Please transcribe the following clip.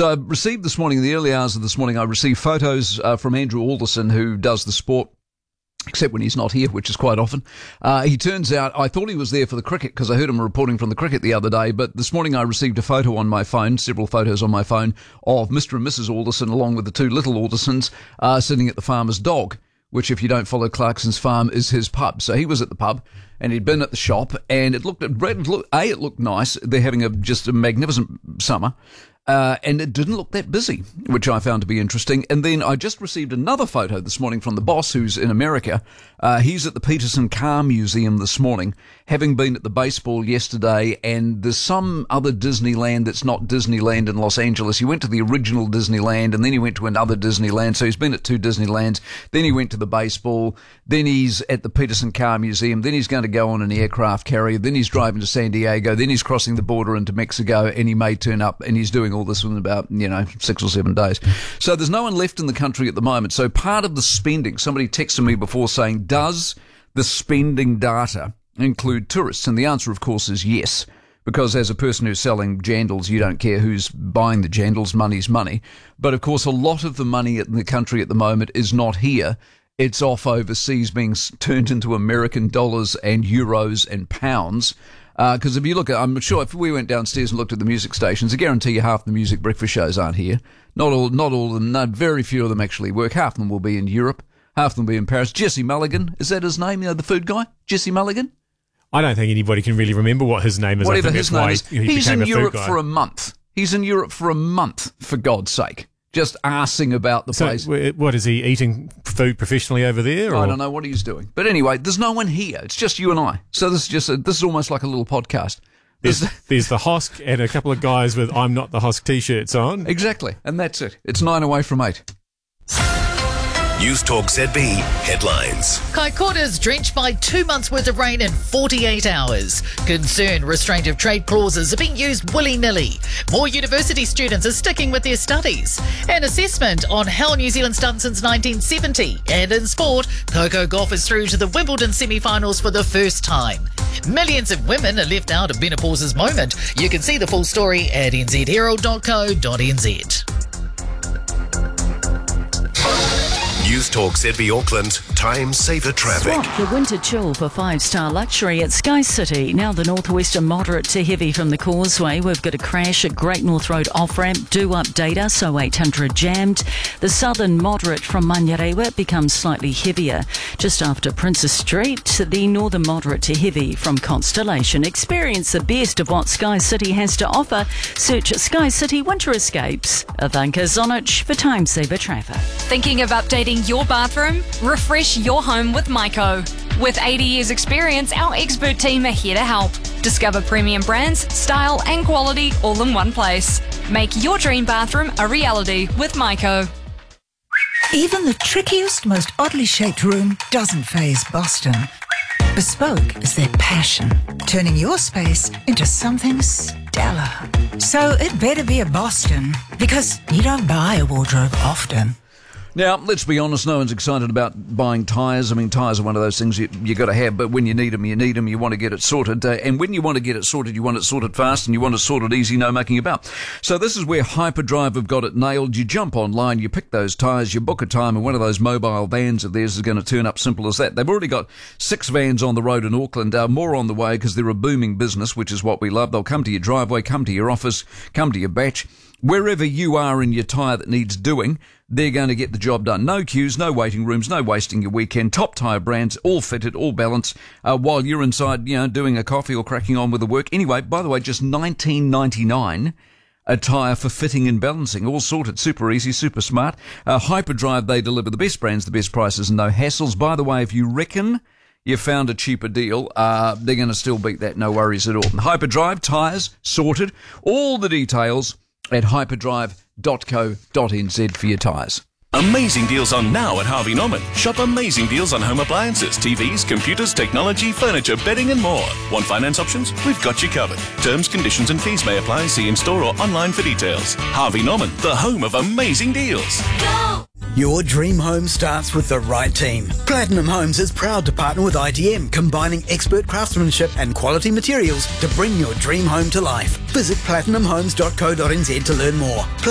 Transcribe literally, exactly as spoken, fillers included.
So I received this morning, in the early hours of this morning, I received photos uh, from Andrew Alderson, who does the sport, except when he's not here, which is quite often. Uh, he turns out, I thought he was there for the cricket because I heard him reporting from the cricket the other day, but this morning I received a photo on my phone, several photos on my phone, of Mister and Missus Alderson along with the two little Aldersons uh, sitting at the Farmer's Dog, which, if you don't follow Clarkson's Farm, is his pub. So he was at the pub and he'd been at the shop, and it looked, it looked A, it looked nice. They're having a just a magnificent summer. Uh, and it didn't look that busy, which I found to be interesting. And then I just received another photo this morning from the boss, who's in America. Uh, he's at the Peterson Car Museum this morning, having been at the baseball yesterday, and there's some other Disneyland that's not Disneyland in Los Angeles. He went to the original Disneyland, and then he went to another Disneyland, so he's been at two Disneylands. Then he went to the baseball, then he's at the Peterson Car Museum, then he's going to go on an aircraft carrier, then he's driving to San Diego, then he's crossing the border into Mexico, and he may turn up, and he's doing all this in about, you know, six or seven days. So there's no one left in the country at the moment. So part of the spending, somebody texted me before saying, does the spending data include tourists? And the answer, of course, is yes. Because as a person who's selling jandals, you don't care who's buying the jandals, money's money. But of course, a lot of the money in the country at the moment is not here. It's off overseas, being turned into American dollars and euros and pounds. Because uh, if you look at, I'm sure if we went downstairs and looked at the music stations, I guarantee you half the music breakfast shows aren't here. Not all, not all of them, no, very few of them actually work. Half of them will be in Europe, half of them will be in Paris. Jesse Mulligan, is that his name? You know, the food guy? Jesse Mulligan? I don't think anybody can really remember what his name is. Whatever I think his that's name why is. he He's became in a Europe food guy. for a month. He's in Europe for a month, for God's sake. Just arsing about the So, place. w- what, is he eating food professionally over there? Or? I don't know what he's doing. But anyway, there's no one here. It's just you and I. So this is just a, this is almost like a little podcast. There's, there's the Hosk and a couple of guys with I'm Not the Hosk t-shirts on. Exactly. And that's it. It's nine away from eight. News Talk Z B headlines. Kaikoura's drenched by two months' worth of rain in forty-eight hours. Concern restraint of trade clauses are being used willy-nilly. More university students are sticking with their studies. An assessment on how New Zealand's done since nineteen seventy. And in sport, Coco Gauff is through to the Wimbledon semi-finals for the first time. Millions of women are left out of menopause's moment. You can see the full story at n z herald dot co dot n z. News Talk Z B Auckland, time saver traffic. Swap the winter chill for five-star luxury at Sky City. Now the northwestern moderate to heavy from the causeway. We've got a crash at Great North Road off-ramp. Do update us, so eight hundred jammed. The southern moderate from Manurewa becomes slightly heavier. Just after Princess Street, the northern moderate to heavy from Constellation. Experience the best of what Sky City has to offer. Search Sky City Winter Escapes. Ivanka Zonich for time saver traffic. Thinking of updating your bathroom? Refresh your home with Myco. With eighty years experience, our expert team are here to help. Discover premium brands, style and quality all in one place. Make your dream bathroom a reality with Myco. Even the trickiest, most oddly shaped room doesn't faze Boston. Bespoke is their passion, turning your space into something stellar. So it better be a Boston, because you don't buy a wardrobe often. Now, let's be honest, no one's excited about buying tyres. I mean, tyres are one of those things you you got to have, but when you need them, you need them. You want to get it sorted. Uh, and when you want to get it sorted, you want it sorted fast and you want it sorted easy, no mucking about. So this is where Hyperdrive have got it nailed. You jump online, you pick those tyres, you book a time, and one of those mobile vans of theirs is going to turn up, simple as that. They've already got six vans on the road in Auckland, uh, more on the way because they're a booming business, which is what we love. They'll come to your driveway, come to your office, come to your batch. Wherever you are in your tyre that needs doing, they're going to get the job done. No queues, no waiting rooms, no wasting your weekend. Top tyre brands, all fitted, all balanced, uh, while you're inside, you know, doing a coffee or cracking on with the work. Anyway, by the way, just nineteen ninety-nine a tyre for fitting and balancing. All sorted, super easy, super smart. Uh, Hyperdrive, they deliver the best brands, the best prices, and no hassles. By the way, if you reckon you found a cheaper deal, uh, they're going to still beat that, no worries at all. Hyperdrive, tyres, sorted, all the details at hyperdrive dot co dot n z for your tyres. Amazing deals on now at Harvey Norman. Shop amazing deals on home appliances, T Vs, computers, technology, furniture, bedding and more. Want finance options? We've got you covered. Terms, conditions and fees may apply. See in-store or online for details. Harvey Norman, the home of amazing deals. Go! Your dream home starts with the right team. Platinum Homes is proud to partner with I T M, combining expert craftsmanship and quality materials to bring your dream home to life. Visit platinum homes dot co dot n z to learn more.